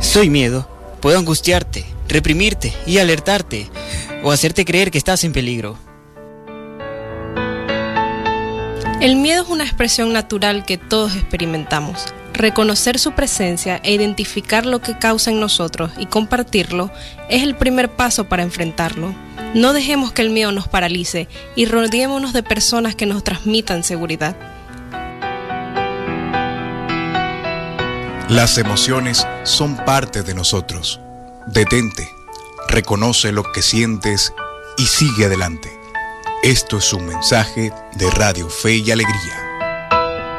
Soy miedo. Puedo angustiarte, reprimirte y alertarte, o hacerte creer que estás en peligro. El miedo es una expresión natural que todos experimentamos. Reconocer su presencia e identificar lo que causa en nosotros y compartirlo es el primer paso para enfrentarlo. No dejemos que el miedo nos paralice y rodeémonos de personas que nos transmitan seguridad. Las emociones son parte de nosotros. Detente, reconoce lo que sientes y sigue adelante. Esto es un mensaje de Radio Fe y Alegría.